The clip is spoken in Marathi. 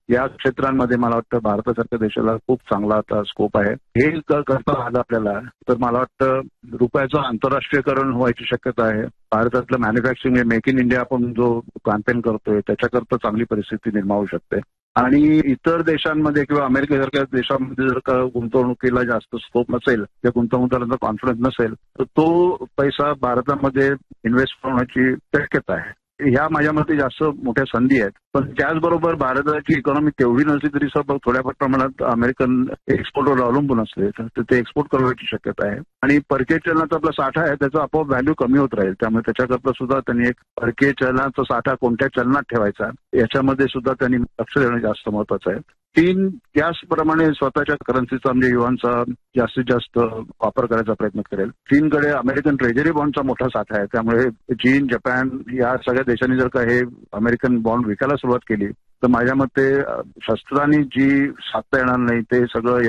या क्षेत्रांमध्ये मला वाटतं भारतासारख्या देशाला खूप चांगला आता स्कोप आहे. हे करता आलं आपल्याला तर मला वाटतं रुपयाचं आंतरराष्ट्रीयकरण व्हायची शक्यता आहे. भारतातलं मॅन्युफॅक्चरिंग मेक इन इंडिया आपण जो कॅम्पेन करतोय त्याच्याकरता चांगली परिस्थिती निर्माण होऊ शकते. आणि इतर देशांमध्ये किंवा अमेरिकेसारख्या देशांमध्ये जर का गुंतवणुकीला जास्त स्कोप नसेल किंवा गुंतवणूकदारांचा कॉन्फिडन्स नसेल तर तो पैसा भारतामध्ये इन्व्हेस्ट होण्याची शक्यता आहे. ह्या माझ्या मते जास्त मोठ्या संधी आहेत. पण त्याचबरोबर भारताची इकॉनॉमी तेवढी नसली तरी थोड्या प्रमाणात अमेरिकन एक्सपोर्टवर अवलंबून असले तर ते एक्सपोर्ट करण्याची शक्यता आहे. आणि परकीय चलनाचा आपला साठा आहे त्याचा आपोआप व्हॅल्यू कमी होत राहील. त्यामुळे त्याच्याकरता सुद्धा त्यांनी एक परकीय चलनाचा साठा कोणत्या चलनात ठेवायचा याच्यामध्ये सुद्धा त्यांनी लक्ष देणं जास्त महत्वाचं आहे. चीन त्याचप्रमाणे स्वतःच्या करन्सीचा म्हणजे युआनचा जास्तीत जास्त वापर करायचा प्रयत्न करेल. चीनकडे अमेरिकन ट्रेजरी बॉन्डचा मोठा साठा आहे. त्यामुळे चीन, जपान या सगळ्या देशांनी जर का हे अमेरिकन बॉन्ड विकायला सुरुवात केली तर माझ्या मते शस्त्रांनी जी साधता येणार नाही ते सगळं